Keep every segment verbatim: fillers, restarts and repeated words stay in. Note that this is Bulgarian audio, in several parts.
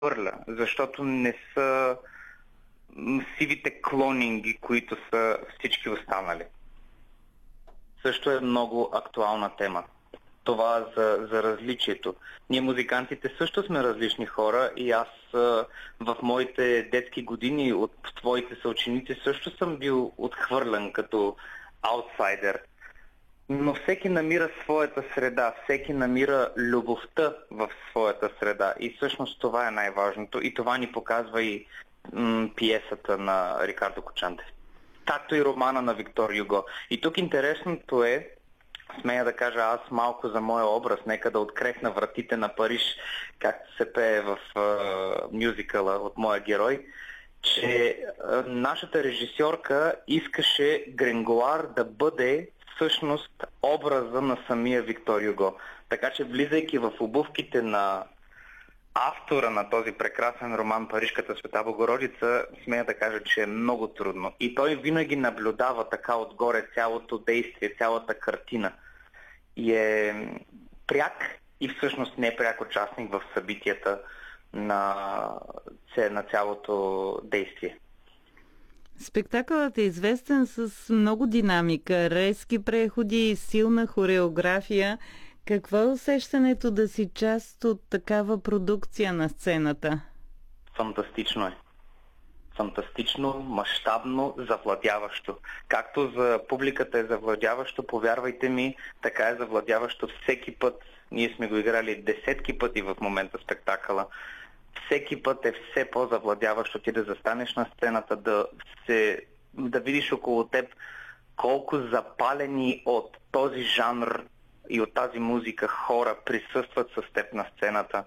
хвърля, защото не са сивите клонинги, които са всички останали. Също е много актуална тема. Това за, за различието. Ние музикантите също сме различни хора и аз в моите детски години от твоите съученици също съм бил отхвърлен като аутсайдер. Но всеки намира своята среда, всеки намира любовта в своята среда и всъщност това е най-важното и това ни показва и м- пиесата на Рикардо Кочанте. Както и романа на Виктор Юго. И тук интересното е, смея да кажа аз малко за моя образ, нека да открехна вратите на Париж, както се пее в uh, мюзикъла от моя герой, че uh, нашата режисьорка искаше Гренгуар да бъде всъщност образа на самия Виктор Юго. Така че влизайки в обувките на автора на този прекрасен роман Парижката Света Богородица, смея да кажа, че е много трудно. И той винаги наблюдава така отгоре цялото действие, цялата картина. И е пряк и всъщност не е пряк участник в събитията на, на цялото действие. Спектакълът е известен с много динамика, резки преходи и силна хореография. Какво е усещането да си част от такава продукция на сцената? Фантастично е. Фантастично, мащабно, завладяващо. Както за публиката е завладяващо, повярвайте ми, така е завладяващо всеки път. Ние сме го играли десетки пъти в момента спектакъла. Всеки път е все по-завладяващо ти да застанеш на сцената, да, се, да видиш около теб колко запалени от този жанр и от тази музика хора присъстват с теб на сцената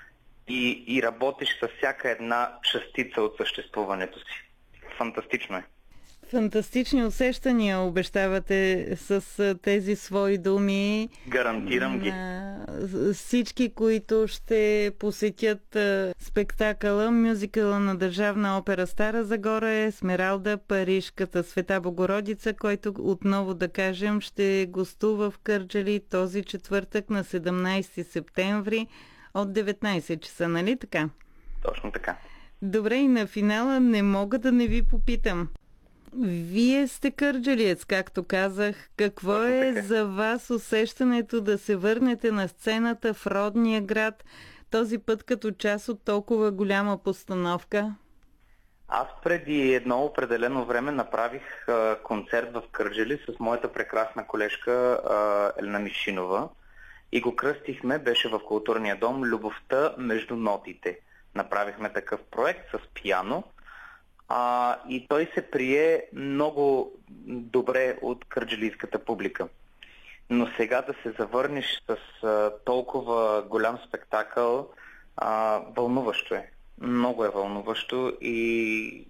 и, и работиш с всяка една частица от съществуването си. Фантастично е. Фантастични усещания обещавате с тези свои думи. Гарантирам ги. Всички, които ще посетят спектакъла, мюзикъла на Държавна опера Стара Загора е Есмералда, Парижката Света Богородица, който отново да кажем ще гостува в Кърджали този четвъртък на седемнайсети септември от деветнайсет часа, нали така? Точно така. Добре, и на финала не мога да не ви попитам. Вие сте кърджалиец, както казах. Какво е за вас усещането да се върнете на сцената в родния град, този път като част от толкова голяма постановка? Аз преди едно определено време направих а, концерт в Кърджали с моята прекрасна колежка а, Елена Мишинова и го кръстихме, беше в културния дом "Любовта между нотите". Направихме такъв проект с пиано. А, и той се прие много добре от кърджалийската публика. Но сега да се завърнеш с а, толкова голям спектакъл, а, вълнуващо е. Много е вълнуващо и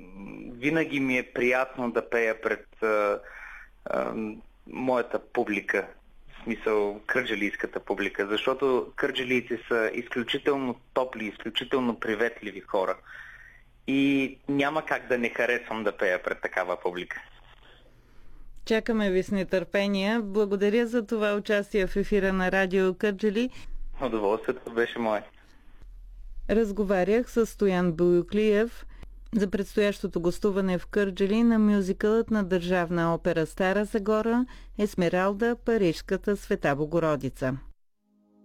винаги ми е приятно да пея пред а, а, моята публика, в смисъл кърджалийската публика, защото кърджалийци са изключително топли, изключително приветливи хора. И няма как да не харесвам да пея пред такава публика. Чакаме ви с нетърпение. Благодаря за това участие в ефира на Радио Кърджали. Удоволствието беше мое. Разговарях с Стоян Боюклиев за предстоящото гостуване в Кърджали на мюзикълът на Държавна опера Стара Загора "Есмералда, Парижката Света Богородица".